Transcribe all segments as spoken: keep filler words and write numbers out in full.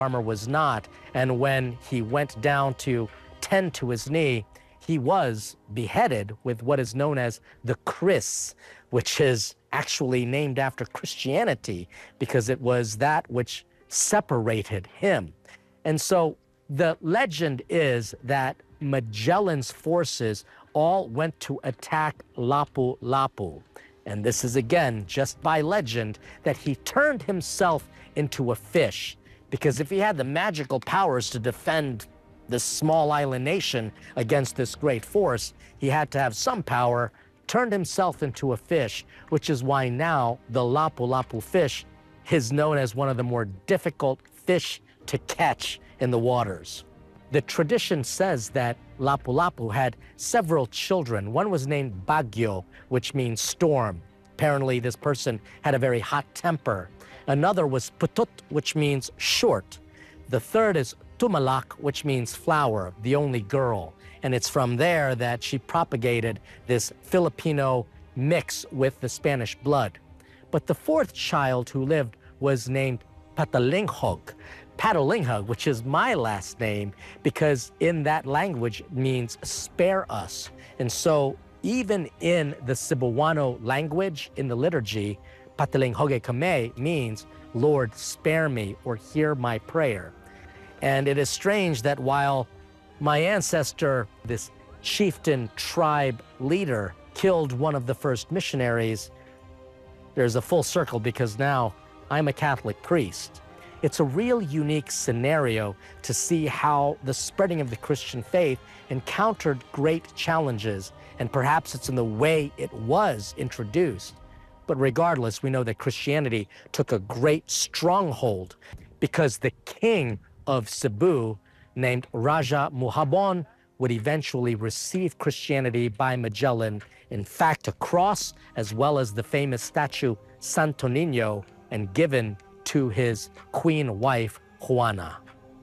armor was not. And when he went down to tend to his knee, he was beheaded with what is known as the kris, which is actually named after Christianity because it was that which separated him. And so the legend is that Magellan's forces all went to attack Lapu-Lapu. And this is, again, just by legend, that he turned himself into a fish. Because if he had the magical powers to defend this small island nation against this great force, he had to have some power, turned himself into a fish, which is why now the Lapu-Lapu fish is known as one of the more difficult fish to catch in the waters. The tradition says that Lapu-Lapu had several children. One was named Baguio, which means storm. Apparently, this person had a very hot temper. Another was Putut, which means short. The third is Tumalak, which means flower, the only girl. And it's from there that she propagated this Filipino mix with the Spanish blood. But the fourth child who lived was named Patalinghog. Patalinghog, which is my last name, because in that language it means spare us. And so even in the Cebuano language, in the liturgy, Patalinghog kame means, Lord, spare me, or hear my prayer. And it is strange that while my ancestor, this chieftain tribe leader, killed one of the first missionaries, there's a full circle because now I'm a Catholic priest. It's a real unique scenario to see how the spreading of the Christian faith encountered great challenges, and perhaps it's in the way it was introduced. But regardless, we know that Christianity took a great stronghold because the king of Cebu, named Raja Muhabon, would eventually receive Christianity by Magellan. In fact, a cross, as well as the famous statue Santo Niño, and given to his queen wife, Juana.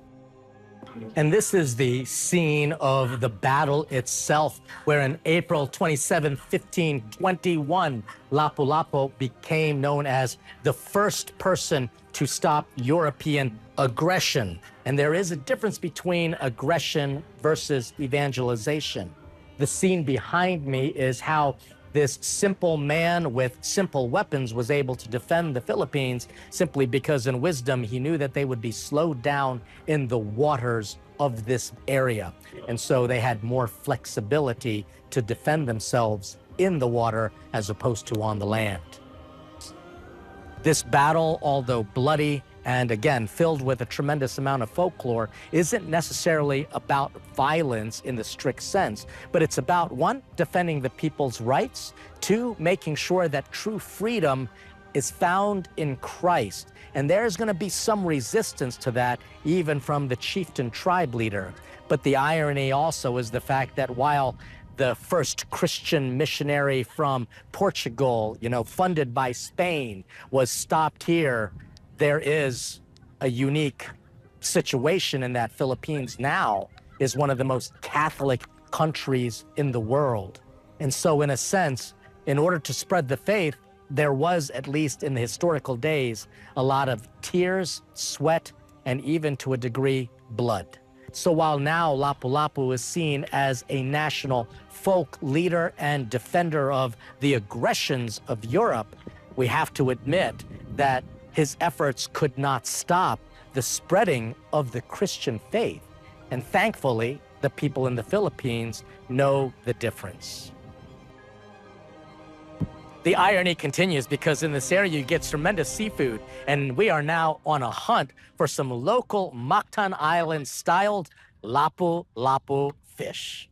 And this is the scene of the battle itself, where on April twenty-seventh, fifteen twenty-one, Lapu-Lapu became known as the first person to stop European aggression. And there is a difference between aggression versus evangelization. The scene behind me is how this simple man with simple weapons was able to defend the Philippines simply because in wisdom he knew that they would be slowed down in the waters of this area. And so they had more flexibility to defend themselves in the water as opposed to on the land. This battle, although bloody and again filled with a tremendous amount of folklore, isn't necessarily about violence in the strict sense, but it's about, one, defending the people's rights, two, making sure that true freedom is found in Christ. And there's going to be some resistance to that, even from the chieftain tribe leader. But the irony also is the fact that while the first Christian missionary from Portugal, you know, funded by Spain, was stopped here, there is a unique situation in that Philippines now is one of the most Catholic countries in the world. And so in a sense, in order to spread the faith, there was, at least in the historical days, a lot of tears, sweat, and even to a degree, blood. So while now Lapu-Lapu is seen as a national folk leader and defender of the aggressions of Europe, we have to admit that his efforts could not stop the spreading of the Christian faith. And thankfully, the people in the Philippines know the difference. The irony continues because in this area you get tremendous seafood, and we are now on a hunt for some local Mactan Island-styled Lapu-Lapu fish.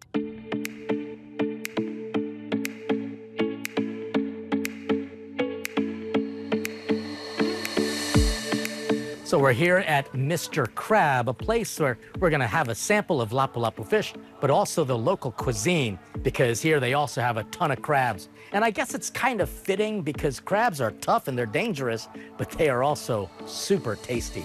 So we're here at Mister Crab, a place where we're gonna have a sample of Lapu-Lapu fish, but also the local cuisine, because here they also have a ton of crabs. And I guess it's kind of fitting because crabs are tough and they're dangerous, but they are also super tasty.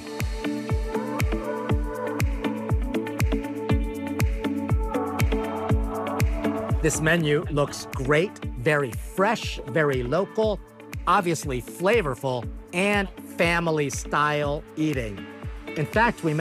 This menu looks great, very fresh, very local, obviously flavorful, and family-style eating. In fact, we